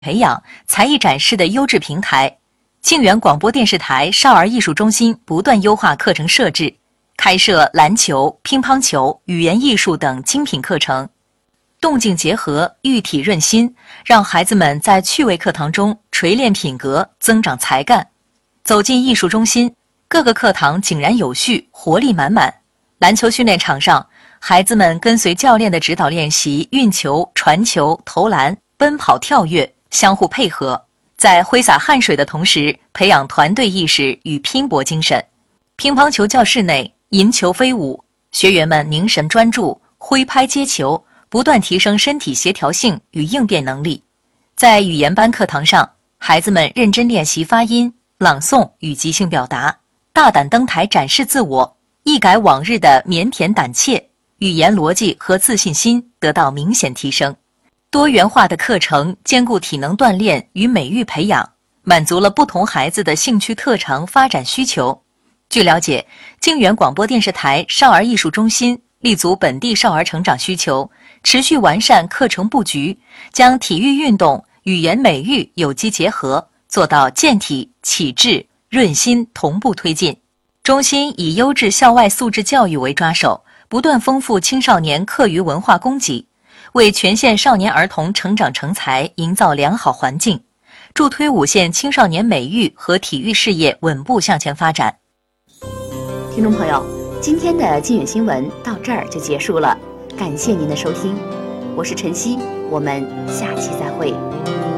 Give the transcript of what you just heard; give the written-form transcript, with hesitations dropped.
培养、才艺展示的优质平台。庆元广播电视台少儿艺术中心不断优化课程设置，开设篮球、乒乓球、语言艺术等精品课程，动静结合，育体润心，让孩子们在趣味课堂中锤炼品格，增长才干。走进艺术中心，各个课堂井然有序，活力满满。篮球训练场上，孩子们跟随教练的指导练习运球、传球、投篮、奔跑、跳跃，相互配合，在挥洒汗水的同时，培养团队意识与拼搏精神。乒乓球教室内，银球飞舞，学员们凝神专注，挥拍接球，不断提升身体协调性与应变能力。在语言班课堂上，孩子们认真练习发音、朗诵与即兴表达，大胆登台展示自我，一改往日的腼腆胆怯，语言逻辑和自信心得到明显提升。多元化的课程兼顾体能锻炼与美育培养，满足了不同孩子的兴趣特长发展需求。据了解，靖远广播电视台少儿艺术中心立足本地少儿成长需求，持续完善课程布局，将体育运动、语言美育有机结合，做到健体、启智、润心同步推进。中心以优质校外素质教育为抓手，不断丰富青少年课余文化供给，为全县少年儿童成长成才营造良好环境，助推5县青少年美育和体育事业稳步向前发展。 听众朋友，今天的靖远新闻到这儿就结束了，感谢您的收听，我是晨曦，我们下期再会。